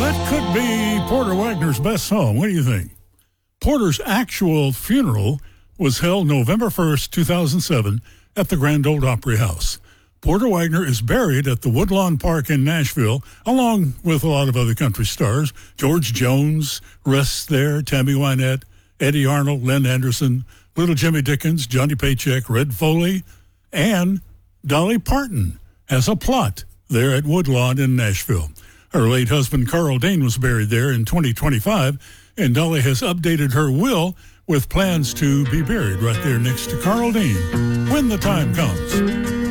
That could be Porter Wagner's best song. What do you think? Porter's actual funeral was held November 1st, 2007 at the Grand Ole Opry House. Porter Wagner is buried at the Woodlawn Park in Nashville, along with a lot of other country stars. George Jones rests there, Tammy Wynette, Eddie Arnold, Len Anderson, Little Jimmy Dickens, Johnny Paycheck, Red Foley, and Dolly Parton has a plot there at Woodlawn in Nashville. Her late husband, Carl Dean, was buried there in 2025, and Dolly has updated her will with plans to be buried right there next to Carl Dean when the time comes.